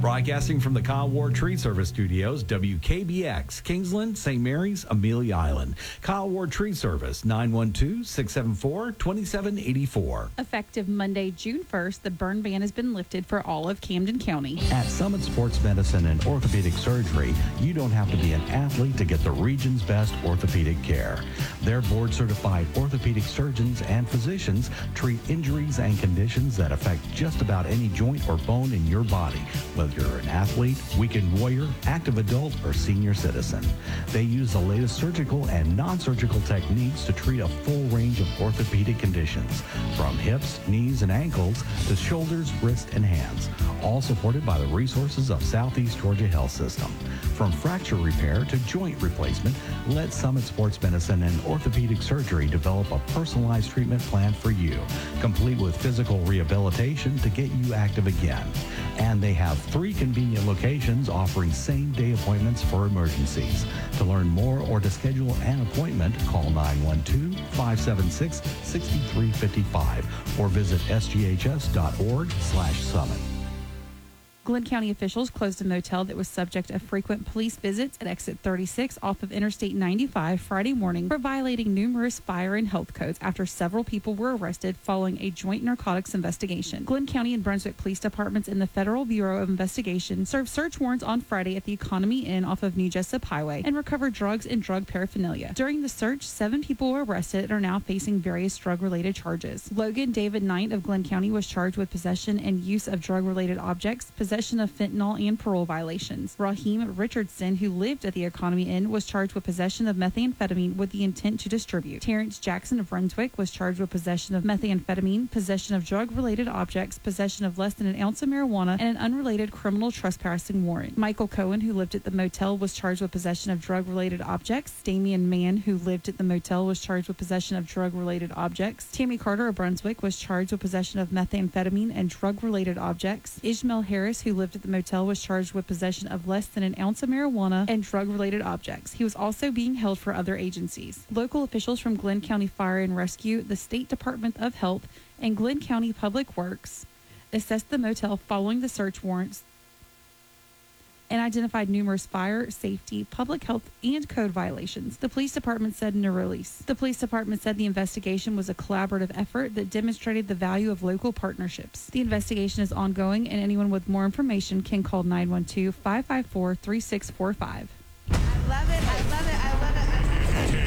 Broadcasting from the Kyle Ward Tree Service Studios, WKBX, Kingsland, St. Mary's, Amelia Island. Kyle Ward Tree Service, 912-674-2784. Effective Monday, June 1st, the burn ban has been lifted for all of Camden County. At Summit Sports Medicine and Orthopedic Surgery, you don't have to be an athlete to get the region's best orthopedic care. Their board-certified orthopedic surgeons and physicians treat injuries and conditions that affect just about any joint or bone in your body, whether you're an athlete, weekend warrior, active adult, or senior citizen. They use the latest surgical and non-surgical techniques to treat a full range of orthopedic conditions, from hips, knees, and ankles to shoulders, wrists, and hands, all supported by the resources of Southeast Georgia Health System. From fracture repair to joint replacement, let Summit Sports Medicine and Orthopedic Surgery develop a personalized treatment plan for you, complete with physical rehabilitation to get you active again. And they have 3 convenient locations offering same-day appointments for emergencies. To learn more or to schedule an appointment, call 912-576-6355 or visit sghs.org/summit. Glenn County officials closed a motel that was subject of frequent police visits at exit 36 off of Interstate 95 Friday morning for violating numerous fire and health codes after several people were arrested following a joint narcotics investigation. Glenn County and Brunswick Police Departments and the Federal Bureau of Investigation served search warrants on Friday at the Economy Inn off of New Jessup Highway and recovered drugs and drug paraphernalia. During the search, 7 people were arrested and are now facing various drug-related charges. Logan David Knight of Glenn County was charged with possession and use of drug-related objects, possession of fentanyl, and parole violations. Raheem Richardson, who lived at the Economy Inn, was charged with possession of methamphetamine with the intent to distribute. Terrence Jackson of Brunswick was charged with possession of methamphetamine, possession of drug-related objects, possession of less than an ounce of marijuana, and an unrelated criminal trespassing warrant. Michael Cohen, who lived at the motel, was charged with possession of drug-related objects. Damian Mann, who lived at the motel, was charged with possession of drug-related objects. Tammy Carter of Brunswick was charged with possession of methamphetamine and drug-related objects. Ishmael Harris, who lived at the motel, was charged with possession of less than an ounce of marijuana and drug-related objects. He was also being held for other agencies. Local officials from Glenn County Fire and Rescue, the State Department of Health, and Glenn County Public Works assessed the motel following the search warrants and identified numerous fire, safety, public health, and code violations, the police department said in a release. The police department said the investigation was a collaborative effort that demonstrated the value of local partnerships. The investigation is ongoing, and anyone with more information can call 912-554-3645.